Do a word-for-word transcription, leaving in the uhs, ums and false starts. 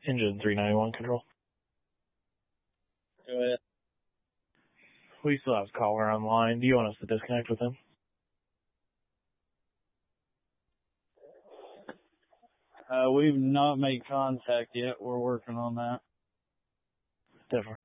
Engine three ninety-one control. Go ahead. We still have caller online. Do you want us to disconnect with him? Uh, we've not made contact yet. We're working on that. Definitely.